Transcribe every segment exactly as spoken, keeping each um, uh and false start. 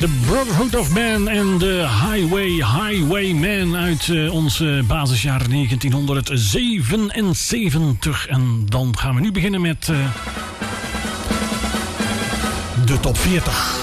The Brotherhood of Man en de Highway Highwayman uit uh, onze basisjaren negentienhonderdzevenenzeventig. En dan gaan we nu beginnen met uh, de top veertig.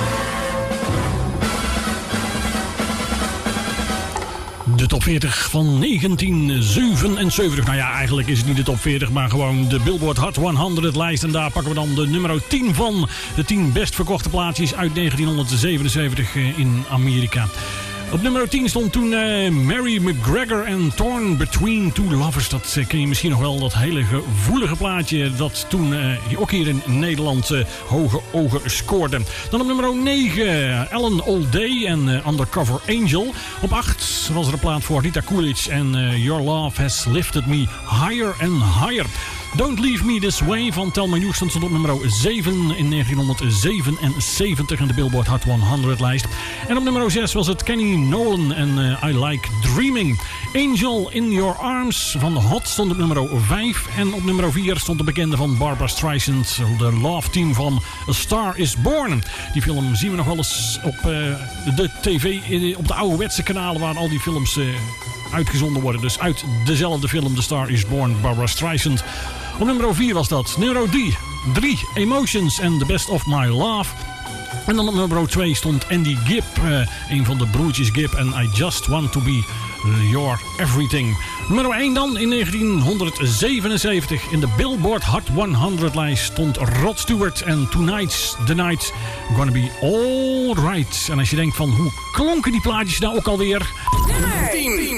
De top veertig van negentien zevenenzeventig. Nou ja, eigenlijk is het niet de top veertig, maar gewoon de Billboard Hot honderd lijst. En daar pakken we dan de nummer tien van. De tien best verkochte plaatjes uit negentienhonderdzevenenzeventig in Amerika. Op nummer tien stond toen uh, Mary McGregor en Torn Between Two Lovers. Dat uh, ken je misschien nog wel, dat hele gevoelige plaatje dat toen uh, ook hier in Nederland uh, hoge ogen scoorde. Dan op nummer negen, Ellen All Day en uh, Undercover Angel. Op acht was er een plaat voor Rita Coolidge en uh, Your Love Has Lifted Me Higher and Higher. Don't Leave Me This Way van Thelma Houston stond op nummer zeven in negentienhonderdzevenenzeventig in de Billboard Hot honderd lijst. En op nummer zes was het Kenny Nolan en uh, I Like Dreaming. Angel in Your Arms van Hot stond op nummer vijf. En op nummer vier stond de bekende van Barbra Streisand, de Love Team van A Star Is Born. Die film zien we nog wel eens op uh, de tv, op de ouderwetse kanalen waar al die films uh, uitgezonden worden. Dus uit dezelfde film, The Star Is Born, Barbra Streisand. Op nummer vier was dat. Nummer drie, Emotions and The Best of My Love. En dan op nummer twee stond Andy Gibb, uh, een van de broertjes Gibb. En I Just Want To Be Your Everything. Nummer één dan in negentienhonderdzevenenzeventig in de Billboard Hot honderd lijst stond Rod Stewart en Tonight's the Night Gonna Be Alright. En als je denkt van hoe klonken die plaatjes nou ook alweer? Nummer tien.